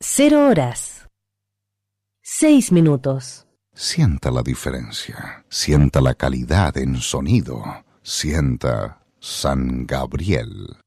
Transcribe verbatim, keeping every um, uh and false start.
Cero horas. Seis minutos. Sienta la diferencia. Sienta la calidad en sonido. Sienta San Gabriel.